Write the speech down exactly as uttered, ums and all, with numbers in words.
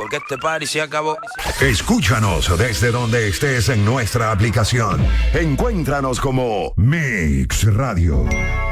porque este party se acabó. Escúchanos desde donde estés en nuestra aplicación. Encuéntranos como Mix Radio.